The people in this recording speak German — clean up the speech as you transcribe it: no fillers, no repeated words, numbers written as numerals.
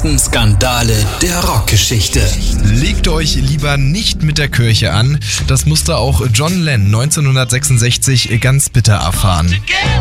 größten Skandale der Rockgeschichte. Legt euch lieber nicht mit der Kirche an. Das musste auch John Lennon 1966 ganz bitter erfahren.